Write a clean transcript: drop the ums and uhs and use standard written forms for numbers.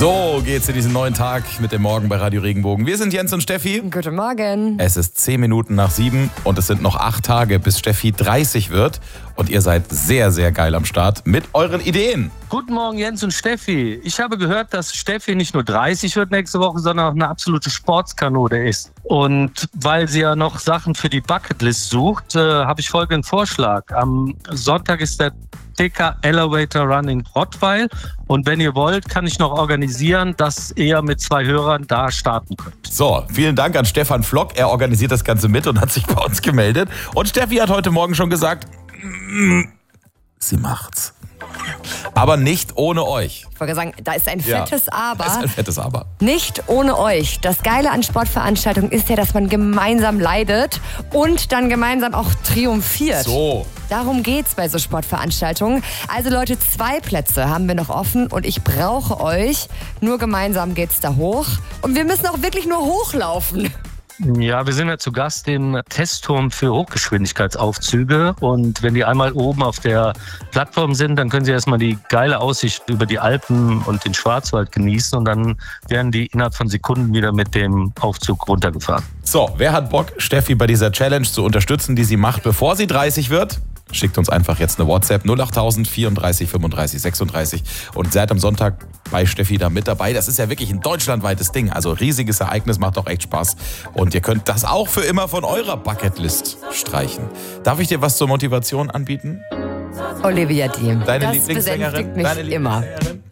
So geht's in diesen neuen Tag mit dem Morgen bei Radio Regenbogen. Wir sind Jens und Steffi. Guten Morgen. Es ist 10 Minuten nach 7 und es sind noch 8 Tage, bis Steffi 30 wird. Und ihr seid sehr, sehr geil am Start mit euren Ideen. Guten Morgen, Jens und Steffi. Ich habe gehört, dass Steffi nicht nur 30 wird nächste Woche, sondern auch eine absolute Sportskanone ist. Und weil sie ja noch Sachen für die Bucketlist sucht, habe ich folgenden Vorschlag. Am Sonntag ist der TK Elevator Run in Rottweil. Und wenn ihr wollt, kann ich noch organisieren, dass ihr mit 2 Hörern da starten könnt. So, vielen Dank an Stefan Flock. Er organisiert das Ganze mit und hat sich bei uns gemeldet. Und Steffi hat heute Morgen schon gesagt, sie macht's. Aber nicht ohne euch. Ich wollte sagen, da ist ein fettes Aber. Da ist ein fettes Aber. Nicht ohne euch. Das Geile an Sportveranstaltungen ist ja, dass man gemeinsam leidet und dann gemeinsam auch triumphiert. So. Darum geht's bei so Sportveranstaltungen. Also Leute, 2 Plätze haben wir noch offen und ich brauche euch. Nur gemeinsam geht's da hoch. Und wir müssen auch wirklich nur hochlaufen. Ja, wir sind ja zu Gast im Testturm für Hochgeschwindigkeitsaufzüge. Und wenn die einmal oben auf der Plattform sind, dann können sie erstmal die geile Aussicht über die Alpen und den Schwarzwald genießen. Und dann werden die innerhalb von Sekunden wieder mit dem Aufzug runtergefahren. So, wer hat Bock, Steffi bei dieser Challenge zu unterstützen, die sie macht, bevor sie 30 wird? Schickt uns einfach jetzt eine WhatsApp 08000 34 35 36 und seid am Sonntag bei Steffi da mit dabei. Das ist ja wirklich ein deutschlandweites Ding. Also riesiges Ereignis, macht doch echt Spaß. Und ihr könnt das auch für immer von eurer Bucketlist streichen. Darf ich dir was zur Motivation anbieten? Olivia Dean. Deine das Lieblingssängerin? besänftigt mich immer.